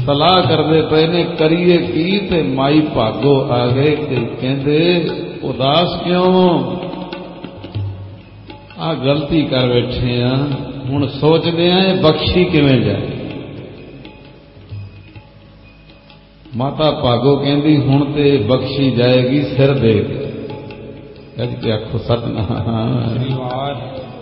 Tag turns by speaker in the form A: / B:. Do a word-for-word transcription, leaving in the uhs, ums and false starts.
A: सलाह करते पे ने करिए की ते माई भागो आ गए कि कहते उदास क्यों आ गलती कर बैठे आ हुण सोचते हैं बख्शी किवें जाए। माता भागो कहती हुण ते बख्शी जाएगी सिर दे के। आखो सतनाम